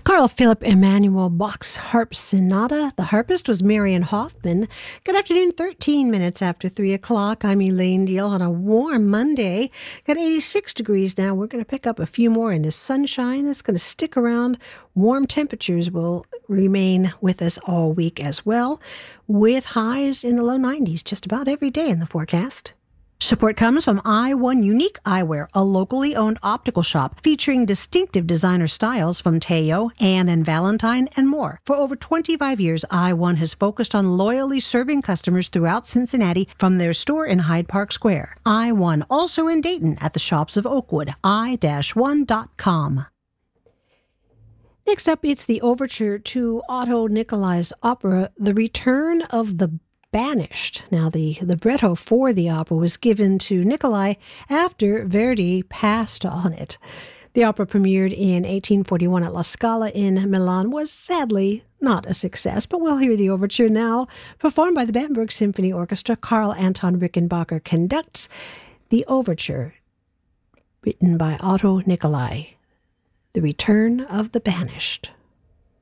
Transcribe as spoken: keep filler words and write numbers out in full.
Carl Philipp Emanuel Bach's Harp Sonata. The harpist was Marian Hoffman. Good afternoon, thirteen minutes after three o'clock. I'm Elaine Deal on a warm Monday. Got eighty-six degrees now. We're going to pick up a few more in the sunshine. It's going to stick around. Warm temperatures will remain with us all week as well, with highs in the low nineties just about every day in the forecast. Support comes from I one Unique Eyewear, a locally owned optical shop featuring distinctive designer styles from Teo, Anne and Valentine, and more. For over twenty-five years, I one has focused on loyally serving customers throughout Cincinnati from their store in Hyde Park Square. I one, also in Dayton at the shops of Oakwood, i one dot com. Next up, it's the overture to Otto Nicolai's opera, The Return of the Banished. Now, the libretto for the opera was given to Nicolai after Verdi passed on it. The opera premiered in eighteen forty-one at La Scala in Milan, was sadly not a success, but we'll hear the overture now, performed by the Bamberg Symphony Orchestra. Carl Anton Rickenbacker conducts the overture, written by Otto Nicolai, The Return of the Banished.